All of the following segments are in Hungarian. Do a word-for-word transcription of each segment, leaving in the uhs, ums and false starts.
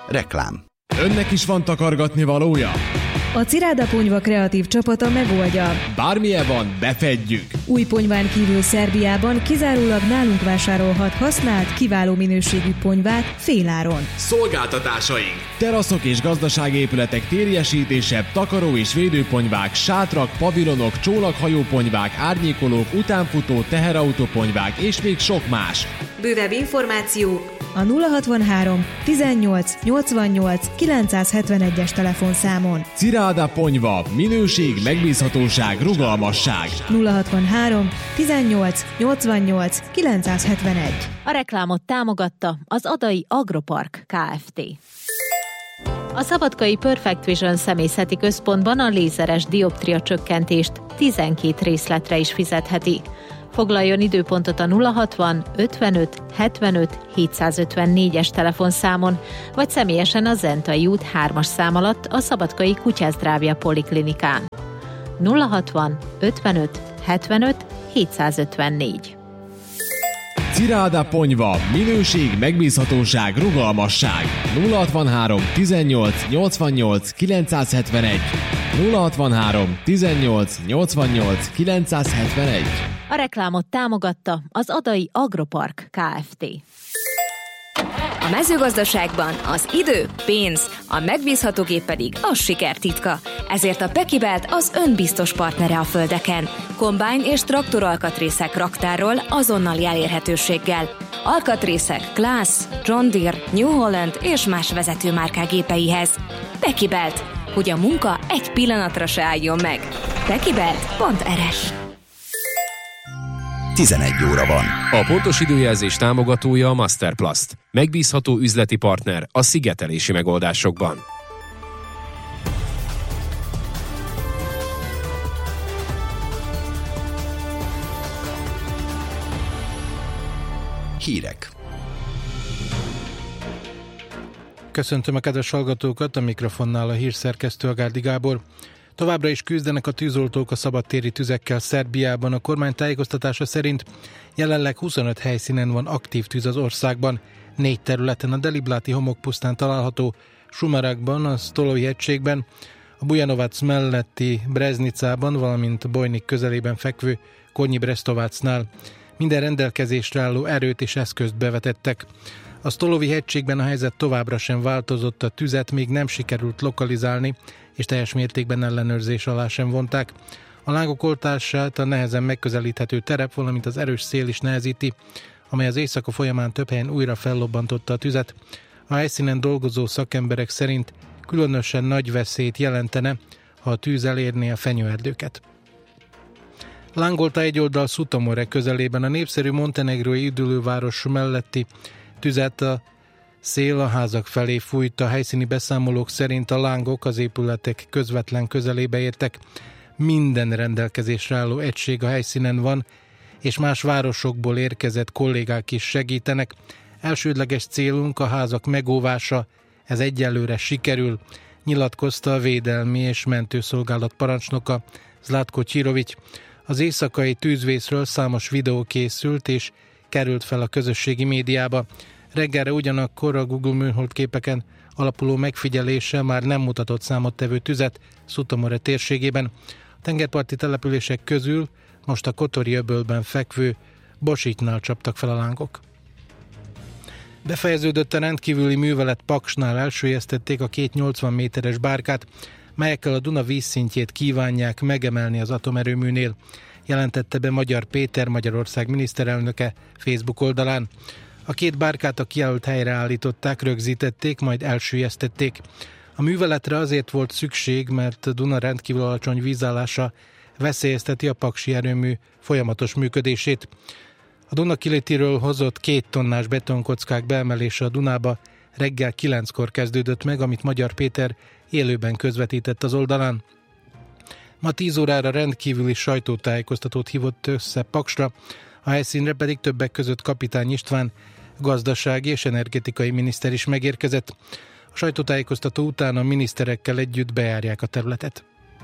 Reklám. Önnek is van takargatni valója? A Ciráda Ponyva kreatív csapata megoldja. Bármilyen van, befedjük! Új ponyván kívül Szerbiában kizárólag nálunk vásárolhat használt, kiváló minőségű ponyvát féláron. Szolgáltatásaink! Teraszok és gazdaságépületek térjesítése, takaró és védőponyvák, sátrak, pavilonok, csónakhajóponyvák, árnyékolók, utánfutó, teherautóponyvák és még sok más. Bővebb információ a nulla hatvanhárom tizennyolc nyolcvannyolc kilencszázhetvenegyes telefonszámon. Ciráda Ponyva. Minőség, megbízhatóság, rugalmasság. nulla hatvanhárom tizennyolc nyolcvannyolc kilencszázhetvenegy. A reklámot támogatta az Adai Agropark Kft. A szabadkai Perfect Vision személyzeti központban a lézeres dioptria csökkentést tizenkét részletre is fizetheti. Foglaljon időpontot a nulla hatvan ötvenöt hetvenöt hétszázötvennégyes telefonszámon, vagy személyesen a Zentai út hármas szám alatt a Szabadkai Kutyázdrávja Poliklinikán. nulla hatvan ötvenöt hetvenöt hétszázötvennégy. Ciráda Ponyva. Minőség, megbízhatóság, rugalmasság. nulla hatvanhárom tizennyolc nyolcvannyolc kilencszázhetvenegy. nulla hatvanhárom tizennyolc nyolcvannyolc kilencszázhetvenegy. A reklámot támogatta az Adai Agropark Kft. A mezőgazdaságban az idő, pénz, a megbízható gép pedig a siker titka. Ezért a Pekibelt az önbiztos partnere a földeken. Kombány és traktoralkatrészek raktárról azonnali elérhetőséggel. Alkatrészek Claas, John Deere, New Holland és más vezetőmárkák gépeihez. Pekibelt, hogy a munka egy pillanatra se álljon meg. Pekibelt pont er es. tizenegy óra van. A pontos időjelzés támogatója a Masterplast. Megbízható üzleti partner a szigetelési megoldásokban. Hírek. Köszöntöm a kedves hallgatókat, a mikrofonnál a hírszerkesztő Agárdi Gábor. Továbbra is küzdenek a tűzoltók a szabadtéri tüzekkel Szerbiában. A kormány tájékoztatása szerint jelenleg huszonöt helyszínen van aktív tűz az országban. Négy területen: a Delibláti homokpusztán található Sumarakban, a Stolovi hegységben, a Bujanovac melletti Breznicában, valamint Bojnik közelében fekvő Konyi Brestovácnál. Minden rendelkezésre álló erőt és eszközt bevetettek. A Stolovi hegységben a helyzet továbbra sem változott, a tüzet még nem sikerült lokalizálni, és teljes mértékben ellenőrzés alá sem vonták. A lángok oltását a nehezen megközelíthető terep, valamint az erős szél is nehezíti, amely az éjszaka folyamán több helyen újra fellobbantotta a tüzet. A helyszínen dolgozó szakemberek szerint különösen nagy veszélyt jelentene, ha a tűz elérné a fenyőerdőket. Lángolta egy oldal Sutomore közelében, a népszerű montenegrói üdülőváros melletti tüzet a szél a házak felé fújt. A helyszíni beszámolók szerint a lángok az épületek közvetlen közelébe értek. Minden rendelkezésre álló egység a helyszínen van, és más városokból érkezett kollégák is segítenek. Elsődleges célunk a házak megóvása, ez egyelőre sikerül, nyilatkozta a Védelmi és Mentőszolgálat parancsnoka, Zlatko Csirovics. Az éjszakai tűzvészről számos videó készült és került fel a közösségi médiába. Reggelre ugyanakkor a Google műhold képeken alapuló megfigyelése már nem mutatott számottevő tüzet Sutomore térségében. A tengerparti települések közül most a Kotori-öbölben fekvő Bositnál csaptak fel a lángok. Befejeződött a rendkívüli művelet Paksnál, elsüllyesztették a két nyolcvan méteres bárkát, melyekkel a Duna vízszintjét kívánják megemelni az atomerőműnél, jelentette be Magyar Péter, Magyarország miniszterelnöke Facebook oldalán. A két bárkát a kijelölt helyre állították, rögzítették, majd elsüllyesztették. A műveletre azért volt szükség, mert a Duna rendkívül alacsony vízállása veszélyezteti a paksi erőmű folyamatos működését. A Duna kilitiről hozott két tonnás betonkockák beemelése a Dunába reggel kilenckor kezdődött meg, amit Magyar Péter élőben közvetített az oldalán. Ma tíz órára rendkívüli sajtótájékoztatót hívott össze Paksra, a helyszínre pedig többek között Kapitány István, gazdasági és energetikai miniszter is megérkezett. A sajtótájékoztató után a miniszterekkel együtt bejárják a területet.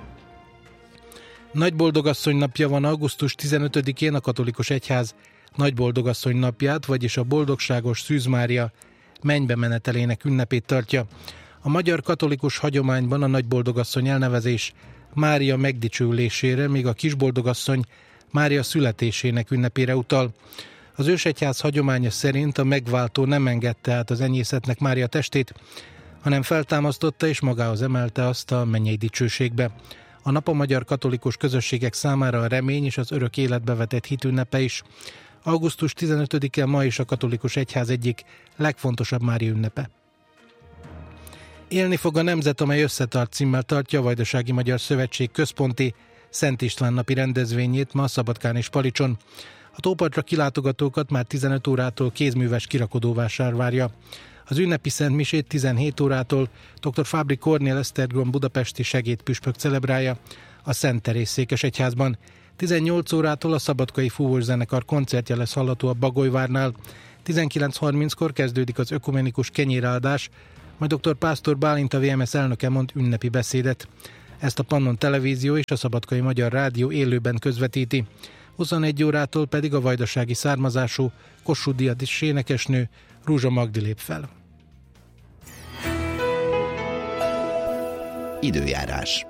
Nagyboldogasszony napja van augusztus tizenötödikén, a katolikus egyház Nagyboldogasszony napját, vagyis a Boldogságos Szűz Mária mennybe menetelének ünnepét tartja. A magyar katolikus hagyományban a nagyboldogasszony elnevezés Mária megdicsőlésére, míg a kisboldogasszony Mária születésének ünnepére utal. Az ősegyház hagyománya szerint a megváltó nem engedte át az enyészetnek Mária testét, hanem feltámasztotta és magához emelte azt a mennyei dicsőségbe. A nap a magyar katolikus közösségek számára a remény és az örök életbe vetett hit ünnepe is. augusztus tizenötödike ma is a katolikus egyház egyik legfontosabb Mária ünnepe. Élni fog a nemzet, amely összetart címmel tartja a Vajdasági Magyar Szövetség központi Szent István napi rendezvényét ma Szabadkán és Palicson. A tópartra kilátogatókat már tizenöt órától kézműves kirakodóvásár várja. Az ünnepi Szent Misét tizenhét órától dr. Fábri Kornél Esztergom budapesti segédpüspök celebrálja a Szent Teréz székesegyházban. tizennyolc órától a Szabadkai Fúvós-zenekar koncertje lesz hallható a Bagolyvárnál. tizenkilenc harminckor kezdődik az ökumenikus kenyéráldás, majd dr. Pásztor Bálint, a vé em es elnöke mond ünnepi beszédet. Ezt a Pannon Televízió és a Szabadkai Magyar Rádió élőben közvetíti. huszonegy órától pedig a vajdasági származású Kossuth Díjas énekesnő Rúzsa Magdi lép fel. Időjárás.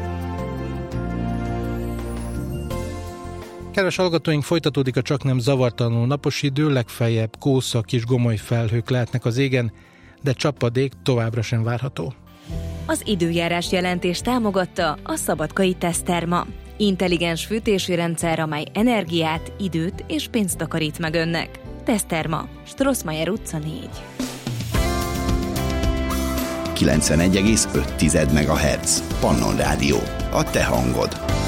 Kedves hallgatóink, folytatódik a csaknem zavartalanul napos idő, legfeljebb kósza, kis gomoly felhők lehetnek az égen, de csapadék továbbra sem várható. Az időjárás jelentés támogatta a Szabadkai Teszterma. Intelligens fűtési rendszer, amely energiát, időt és pénzt takarít meg önnek. Teszterma, Strossmayer utca négy. kilencvenegy egész öt megahertz. Pannon Rádió. A te hangod.